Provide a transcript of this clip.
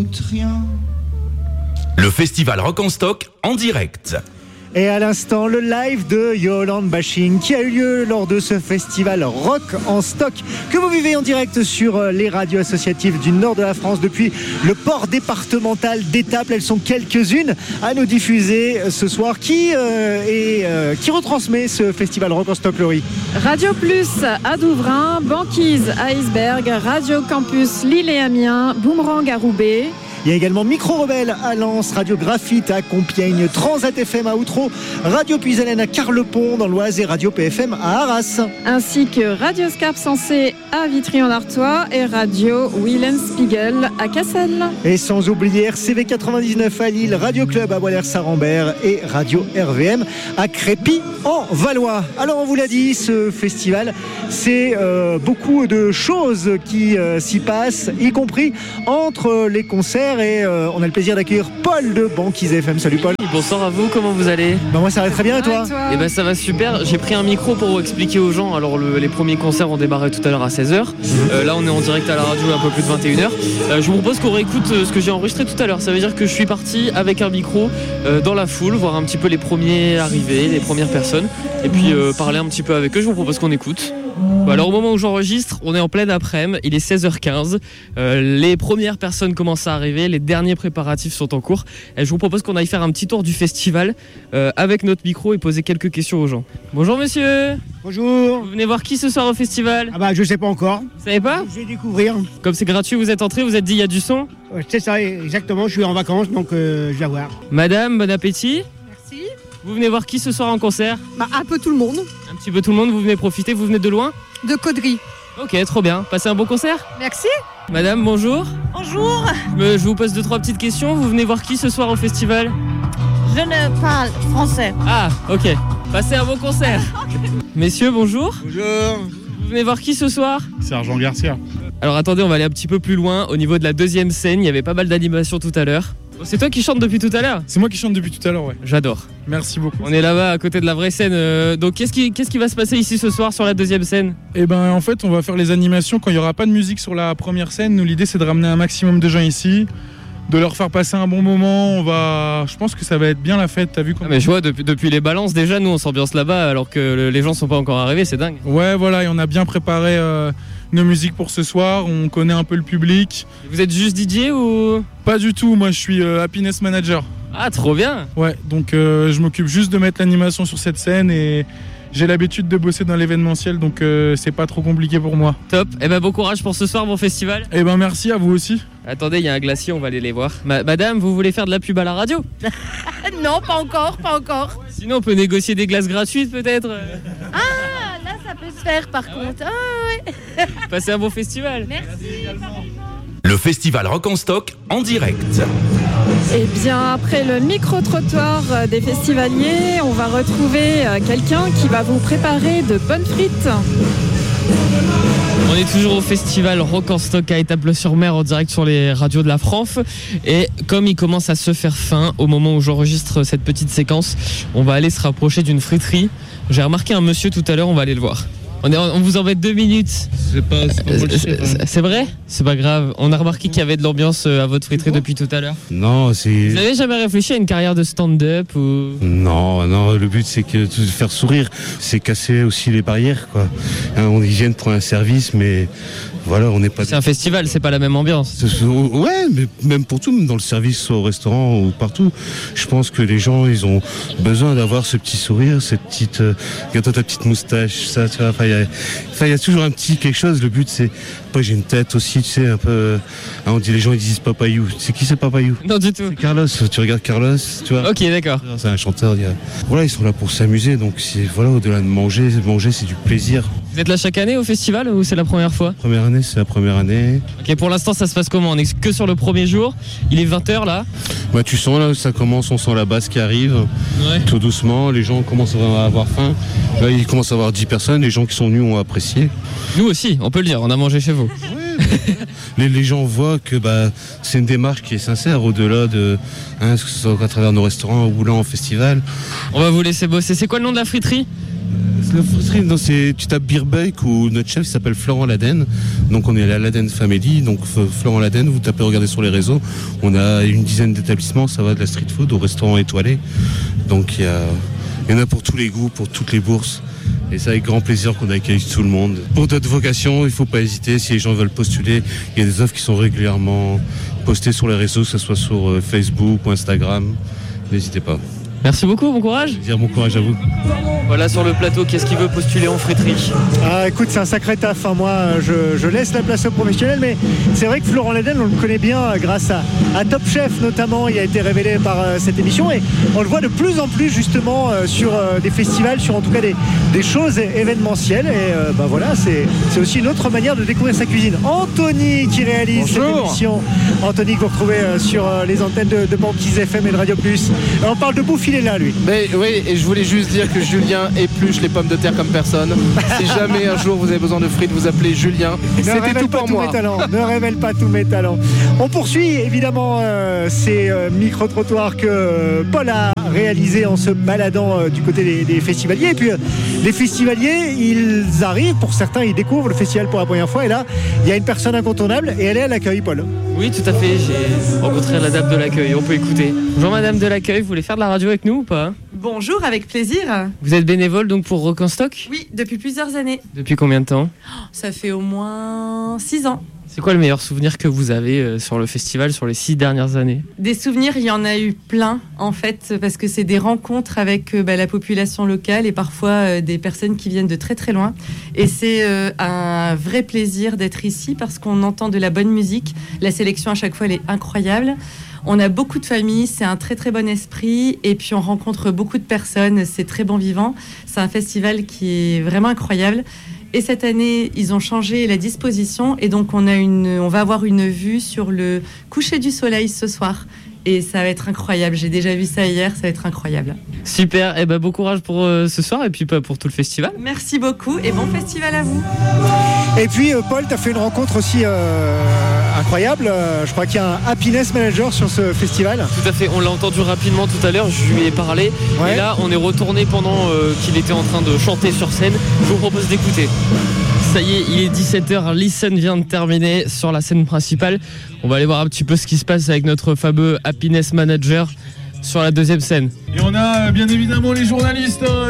Rien. Le festival Rock en Stock en direct. Et à l'instant, le live de Yolande Bashing qui a eu lieu lors de ce festival Rock en Stock que vous vivez en direct sur les radios associatives du nord de la France depuis le port départemental d'Étaples. Elles sont quelques-unes à nous diffuser ce soir. Qui retransmet ce festival Rock en Stock, Laurie ? Radio Plus à Douvrin, Banquise à Iceberg, Radio Campus Lille et Amiens, Boomerang à Roubaix. Il y a également Micro Rebelle à Lens, Radio Graphite à Compiègne, Transat FM à Outreau, Radio Puisalène à Carlepont dans l'Oise et Radio PFM à Arras. Ainsi que Radio Scarpe Sensé à Vitry-en-Artois et Radio Wilhelmspiegel à Cassel. Et sans oublier RCV 99 à Lille, Radio Club à Boilers-Sarambert et Radio RVM à Crépy en Valois. Alors on vous l'a dit, ce festival, c'est beaucoup de choses qui s'y passent, y compris entre les concerts. Et on a le plaisir d'accueillir Paul de Banquise FM. Salut Paul. Bonsoir à vous, comment vous allez ? Moi ça va très bien, et toi ? Et ben ça va super, j'ai pris un micro pour expliquer aux gens. Alors les premiers concerts ont démarré tout à l'heure à 16h. Là on est en direct à la radio à un peu plus de 21h. Je vous propose qu'on réécoute ce que j'ai enregistré tout à l'heure. Ça veut dire que je suis parti avec un micro dans la foule, voir un petit peu les premiers arrivés, les premières personnes, et puis parler un petit peu avec eux. Je vous propose qu'on écoute. Alors au moment où j'enregistre, on est en pleine après-midi, il est 16h15, les premières personnes commencent à arriver, les derniers préparatifs sont en cours, et je vous propose qu'on aille faire un petit tour du festival avec notre micro et poser quelques questions aux gens. Bonjour monsieur. Bonjour. Vous venez voir qui ce soir au festival ? Ah bah je sais pas encore. Vous savez pas ? Je vais découvrir. Comme c'est gratuit, vous êtes entré, vous êtes dit il y a du son ? C'est ça exactement, je suis en vacances donc je vais voir. Madame, bon appétit. Merci. Vous venez voir qui ce soir en concert ? Un peu tout le monde. Un petit peu tout le monde, vous venez profiter, vous venez de loin ? De Caudry. Ok, trop bien. Passez un bon concert ? Merci. Madame, bonjour. Bonjour. Je vous pose 2-3 petites questions. Vous venez voir qui ce soir au festival ? Je ne parle français. Ah, ok. Passez un bon concert. Messieurs, bonjour. Bonjour. Vous venez voir qui ce soir ? Sergent Garcia. Alors attendez, on va aller un petit peu plus loin. Au niveau de la deuxième scène, il y avait pas mal d'animations tout à l'heure. C'est toi qui chantes depuis tout à l'heure ? C'est moi qui chante depuis tout à l'heure, ouais. J'adore. Merci beaucoup. On est là-bas à côté de la vraie scène. Donc qu'est-ce qui va se passer ici ce soir sur la deuxième scène ? Eh ben en fait, on va faire les animations quand il n'y aura pas de musique sur la première scène. Nous, l'idée, c'est de ramener un maximum de gens ici, de leur faire passer un bon moment. Je pense que ça va être bien la fête. T'as vu mais je vois depuis les balances déjà, nous on s'ambiance là-bas alors que les gens sont pas encore arrivés. C'est dingue. Ouais, voilà, et on a bien préparé nos musiques pour ce soir. On connaît un peu le public. Vous êtes juste DJ ou ? Pas du tout. Moi, je suis happiness manager. Ah, trop bien. Ouais, donc je m'occupe juste de mettre l'animation sur cette scène et j'ai l'habitude de bosser dans l'événementiel, donc c'est pas trop compliqué pour moi. Top. Eh ben bon courage pour ce soir, bon festival. Eh ben merci à vous aussi. Attendez, il y a un glacier, on va aller les voir. Madame, vous voulez faire de la pub à la radio ? Non, pas encore. Sinon, on peut négocier des glaces gratuites peut-être. Ah, là ça peut se faire par contre. Ah ouais. Passez un bon festival. Merci. Le festival Rock en Stock en direct. Et bien après le micro-trottoir des festivaliers, on va retrouver quelqu'un qui va vous préparer de bonnes frites. On est toujours au festival Rock en Stock à Étaples-sur-Mer en direct sur les radios de la France. Et comme il commence à se faire faim, au moment où j'enregistre cette petite séquence, on va aller se rapprocher d'une friterie. J'ai remarqué un monsieur tout à l'heure, on va aller le voir. On vous embête 2 minutes. C'est vrai ? C'est pas grave. On a remarqué qu'il y avait de l'ambiance à votre friterie depuis tout à l'heure. Non, c'est... Vous avez jamais réfléchi à une carrière de stand-up ou... Non, le but c'est que de faire sourire, c'est casser aussi les barrières, quoi. On viennent pour un service, mais voilà, on n'est pas... C'est un festival, c'est pas la même ambiance. Ouais, mais même pour tout, même dans le service, soit au restaurant ou partout, je pense que les gens, ils ont besoin d'avoir ce petit sourire, cette petite... Regarde-toi ta petite moustache, ça, tu vois, il y a toujours un petit quelque chose. Le but c'est pas, j'ai une tête aussi, tu sais, un peu. On dit, les gens ils disent Papayou. C'est qui c'est Papayou ? Non du tout. C'est Carlos. Tu regardes Carlos, tu vois. Ok, d'accord. C'est un chanteur. Voilà, ils sont là pour s'amuser. Donc voilà, au-delà de manger c'est du plaisir. Vous êtes là chaque année au festival ou c'est la première fois ? Première année, c'est la première année. Ok, pour l'instant ça se passe comment ? On est que sur le premier jour. Il est 20h là. Bah tu sens là où ça commence, on sent la basse qui arrive. Ouais. Tout doucement, les gens commencent à avoir faim. Là il commence à avoir 10 personnes. Les gens qui sont venus ont apprécié. Nous aussi, on peut le dire, on a mangé chez vous. Les gens voient que c'est une démarche qui est sincère au-delà de que ce soit à travers nos restaurants ou là en festival. On va vous laisser bosser. C'est quoi le nom de la friterie ? Le stream, non, tu tapes Beerbuck ou notre chef il s'appelle Florent Laden. Donc on est à la Laden Family. Donc Florent Laden, vous tapez, regardez sur les réseaux. On a une dizaine d'établissements, ça va de la street food au restaurant étoilé. Donc il y en a pour tous les goûts, pour toutes les bourses. Et c'est avec grand plaisir qu'on accueille tout le monde. Pour d'autres vocations, il ne faut pas hésiter. Si les gens veulent postuler, il y a des offres qui sont régulièrement postées sur les réseaux, que ce soit sur Facebook ou Instagram. N'hésitez pas. Merci beaucoup, bon courage. Bon courage à vous. Voilà, sur le plateau, qu'est-ce qui veut postuler en fréterie? Écoute, c'est un sacré taf. Hein. Moi, je laisse la place aux professionnels, mais c'est vrai que Florent Laden, on le connaît bien grâce à Top Chef notamment. Il a été révélé par cette émission et on le voit de plus en plus justement sur des festivals, sur en tout cas des choses événementielles. Et voilà, c'est aussi une autre manière de découvrir sa cuisine. Anthony qui réalise cette émission. Anthony que vous retrouvez sur les antennes de Banquise FM et de Radio Plus. On parle de bouffe, il est là lui. Mais oui, et je voulais juste dire que Julien épluche les pommes de terre comme personne. Si jamais un jour vous avez besoin de frites, vous appelez Julien. C'était tout pour moi. Ne révèle pas tous mes talents. On poursuit évidemment ces micro-trottoirs que Paul a réalisés en se baladant du côté des festivaliers. Et puis les festivaliers, ils arrivent, pour certains ils découvrent le festival pour la première fois. Et là, il y a une personne incontournable et elle est à l'accueil, Paul. Oui, tout à fait, j'ai rencontré la dame de l'accueil, on peut écouter. Bonjour madame de l'accueil, vous voulez faire de la radio avec nous ou pas? Bonjour, avec plaisir. Vous êtes bénévole donc pour Rock en Stock? Oui, depuis plusieurs années. Depuis combien de temps? Ça fait au moins 6 ans. C'est quoi le meilleur souvenir que vous avez sur le festival sur les 6 dernières années? Des souvenirs, il y en a eu plein en fait, parce que c'est des rencontres avec la population locale et parfois des personnes qui viennent de très très loin. Et c'est un vrai plaisir d'être ici parce qu'on entend de la bonne musique. La sélection à chaque fois elle est incroyable. On a beaucoup de familles, c'est un très très bon esprit et puis on rencontre beaucoup de personnes, c'est très bon vivant. C'est un festival qui est vraiment incroyable. Et cette année, ils ont changé la disposition et donc on va avoir une vue sur le coucher du soleil ce soir. Et ça va être incroyable. J'ai déjà vu ça hier, ça va être incroyable. Super, et bon courage pour ce soir et puis pour tout le festival. Merci beaucoup et bon festival à vous. Et puis Paul, tu as fait une rencontre aussi incroyable. Je crois qu'il y a un happiness manager sur ce festival. Tout à fait, on l'a entendu rapidement tout à l'heure, je lui ai parlé. Ouais. Et là, on est retourné pendant qu'il était en train de chanter sur scène. Je vous propose d'écouter. Ça y est, il est 17h, Listen vient de terminer sur la scène principale. On va aller voir un petit peu ce qui se passe avec notre fameux Happiness Manager sur la deuxième scène. Et on a bien évidemment les journalistes